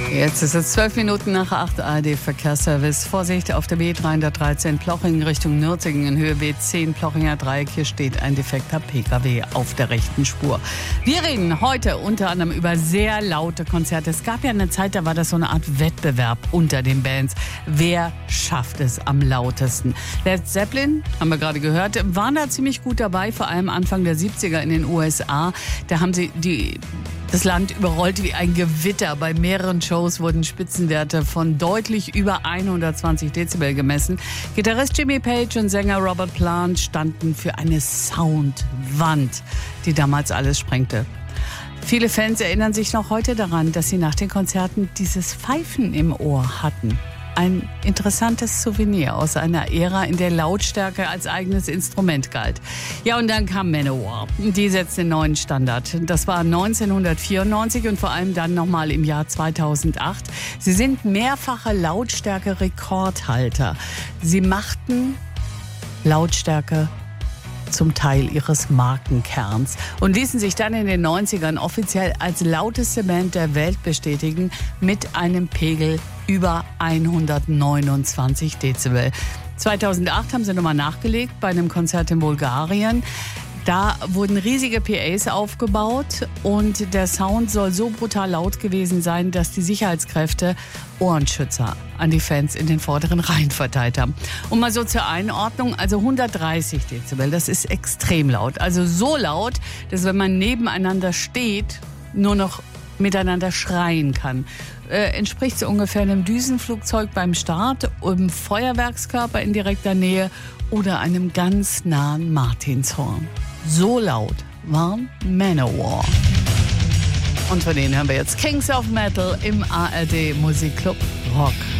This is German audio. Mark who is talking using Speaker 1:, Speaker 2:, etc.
Speaker 1: Jetzt ist es 12 Minuten nach 8 ARD Verkehrsservice. Vorsicht auf der B313 Ploching Richtung Nürtingen in Höhe B10 Plochinger Dreieck. Hier steht ein defekter PKW auf der rechten Spur. Wir reden heute unter anderem über sehr laute Konzerte. Es gab ja eine Zeit, da war das so eine Art Wettbewerb unter den Bands. Wer schafft es am lautesten? Led Zeppelin, haben wir gerade gehört, waren da ziemlich gut dabei, vor allem Anfang der 70er in den USA. Da haben sie das Land überrollt wie ein Gewitter. Bei mehreren Shows wurden Spitzenwerte von deutlich über 120 Dezibel gemessen. Gitarrist Jimmy Page und Sänger Robert Plant standen für eine Soundwand, die damals alles sprengte. Viele Fans erinnern sich noch heute daran, dass sie nach den Konzerten dieses Pfeifen im Ohr hatten. Ein interessantes Souvenir aus einer Ära, in der Lautstärke als eigenes Instrument galt. Ja, und dann kam Manowar. Die setzte den neuen Standard. Das war 1994 und vor allem dann nochmal im Jahr 2008. Sie sind mehrfache Lautstärke-Rekordhalter. Sie machten Lautstärke zum Teil ihres Markenkerns und ließen sich dann in den 90ern offiziell als lauteste Band der Welt bestätigen mit einem Pegel über 129 Dezibel. 2008 haben sie nochmal nachgelegt bei einem Konzert in Bulgarien. Da wurden riesige PAs aufgebaut und der Sound soll so brutal laut gewesen sein, dass die Sicherheitskräfte Ohrenschützer an die Fans in den vorderen Reihen verteilt haben. Und mal so zur Einordnung, also 130 Dezibel, das ist extrem laut. Also so laut, dass wenn man nebeneinander steht, nur noch miteinander schreien kann. Entspricht so ungefähr einem Düsenflugzeug beim Start, einem Feuerwerkskörper in direkter Nähe oder einem ganz nahen Martinshorn. So laut waren Manowar. Und von denen hören wir jetzt Kings of Metal im ARD Musikclub Rock.